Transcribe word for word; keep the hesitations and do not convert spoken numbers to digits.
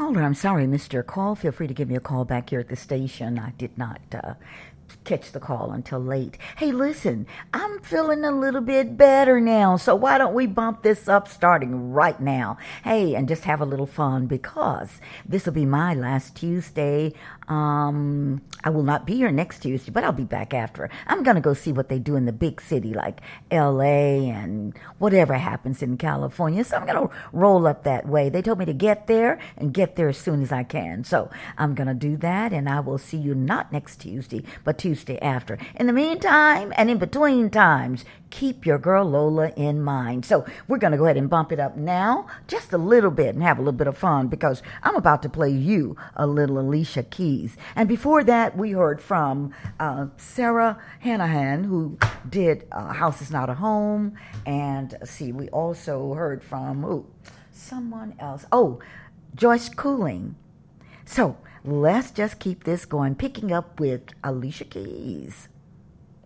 Caller, I'm sorry, Mister Call. Feel free to give me a call back here at the station. I did not uh, catch the call until late. Hey, listen, I'm feeling a little bit better now, so why don't we bump this up starting right now? Hey, and just have a little fun because this will be my last Tuesday. Um, I will not be here next Tuesday, but I'll be back after. I'm going to go see what they do in the big city like L A and whatever happens in California. So I'm going to roll up that way. They told me to get there and get there as soon as I can. So I'm going to do that, and I will see you not next Tuesday, but Tuesday after. In the meantime, and in between times, keep your girl Lola in mind. So we're going to go ahead and bump it up now just a little bit and have a little bit of fun because I'm about to play you a little Alicia Keys. And before that, we heard from uh, Sarah Hanahan, who did uh, House Is Not a Home. And see, we also heard from ooh, someone else. Oh, Joyce Cooling. So let's just keep this going, picking up with Alicia Keys.